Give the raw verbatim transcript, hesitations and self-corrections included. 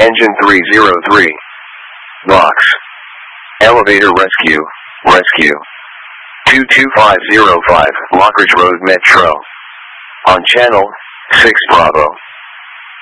Engine three zero three. Box. Elevator rescue, rescue. two two five zero five, Lockridge Road Metro. On channel, six Bravo.